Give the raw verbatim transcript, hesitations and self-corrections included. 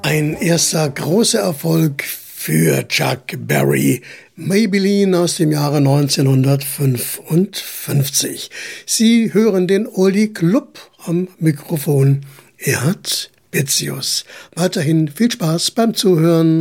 Ein erster großer Erfolg für Chuck Berry. Maybelline aus dem Jahre neunzehnhundertfünfundfünfzig. Sie hören den Oldie Club am Mikrofon. Erhard Betzius. Weiterhin viel Spaß beim Zuhören.